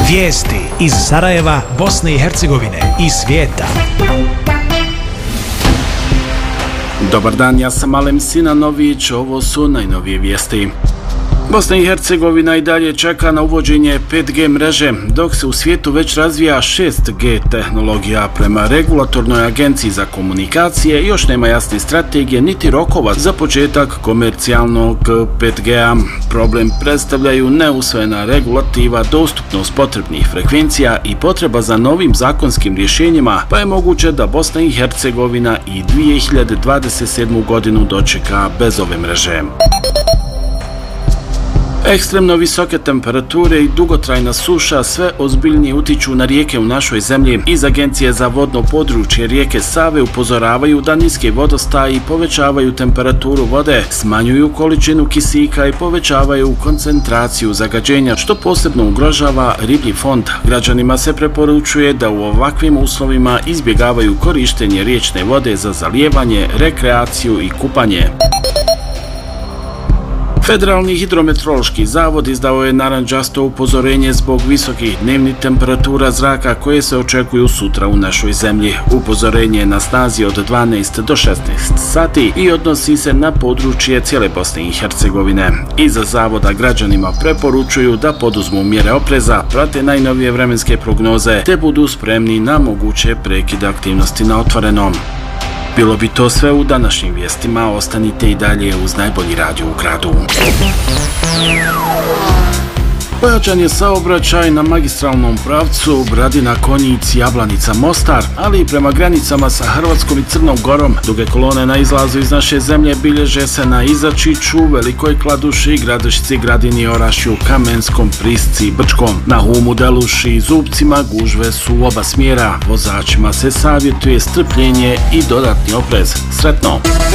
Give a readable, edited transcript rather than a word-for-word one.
Vijesti iz Sarajeva, Bosne i Hercegovine i svijeta. Dobar dan, ja sam Alem Sinanović, ovo su najnovije vijesti. Bosna i Hercegovina i dalje čeka na uvođenje 5G mreže, dok se u svijetu već razvija 6G tehnologija. Prema regulatornoj agenciji za komunikacije još nema jasne strategije niti rokova za početak komercijalnog 5G-a. Problem predstavljaju neusvojena regulativa, dostupnost potrebnih frekvencija i potreba za novim zakonskim rješenjima, pa je moguće da Bosna i Hercegovina i 2027. godinu dočeka bez ove mreže. Ekstremno visoke temperature i dugotrajna suša sve ozbiljnije utiču na rijeke u našoj zemlji. Iz Agencije za vodno područje rijeke Save upozoravaju da niski vodostaji povećavaju temperaturu vode, smanjuju količinu kisika i povećavaju koncentraciju zagađenja, što posebno ugrožava riblji fond. Građanima se preporučuje da u ovakvim uslovima izbjegavaju korištenje riječne vode za zalijevanje, rekreaciju i kupanje. Federalni hidrometeorološki zavod izdao je narandžasto upozorenje zbog visokih dnevnih temperatura zraka koje se očekuju sutra u našoj zemlji. Upozorenje je na snazi od 12 do 16 sati i odnosi se na područje cijele Bosne i Hercegovine. Iza zavoda građanima preporučuju da poduzmu mjere opreza, prate najnovije vremenske prognoze te budu spremni na moguće prekide aktivnosti na otvorenom. Bilo bi to sve u današnjim vijestima, ostanite i dalje uz najbolji radio u gradu. Pojačan je saobraćaj na magistralnom pravcu Bradina-Konjic-Jablanica-Mostar, ali i prema granicama sa Hrvatskom i Crnom Gorom. Duge kolone na izlazu iz naše zemlje bilježe se na Izačiću, Velikoj Kladuši, Gradišci, Gradini, Orašju, Kamenskom, Prisci i Brčkom. Na Humu, Deluši i Zubcima gužve su u oba smjera. Vozačima se savjetuje strpljenje i dodatni oprez. Sretno!